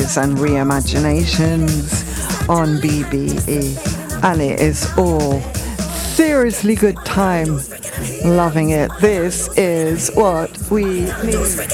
and reimaginations on BBE, and it is all seriously good time. Loving it. This is what we need.